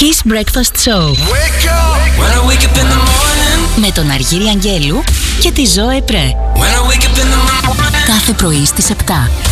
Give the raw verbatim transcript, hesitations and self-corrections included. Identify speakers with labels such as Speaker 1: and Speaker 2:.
Speaker 1: Kiss Breakfast Show.
Speaker 2: Wake up. When I wake up in the morning.
Speaker 1: Με τον Αργύρη Αγγέλου και τη Ζωέ Πρέ.
Speaker 2: When I wake up in the morning.
Speaker 1: Κάθε πρωί στις επτά.